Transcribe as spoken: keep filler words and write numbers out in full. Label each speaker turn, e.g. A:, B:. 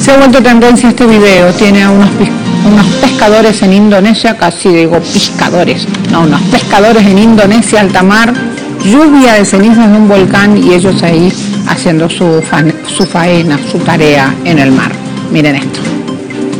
A: Se ha vuelto tendencia este video, tiene a unos, unos pescadores en Indonesia, casi digo pescadores, no, unos pescadores en Indonesia, alta mar, lluvia de cenizas de un volcán y ellos ahí haciendo su, fa su faena, su tarea en el mar. Miren esto.